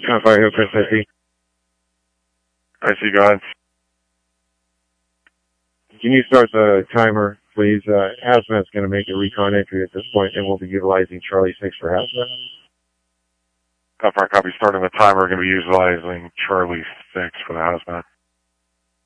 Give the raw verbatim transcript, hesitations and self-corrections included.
Gunfire Hill, Chris, I see. I see, go ahead. Can you start the timer, please? Uh, Hazmat's going to make a recon entry at this point, and we'll be utilizing Charlie six for Hazmat. Gunfire copy, starting the timer, going to be utilizing Charlie six for the Hazmat.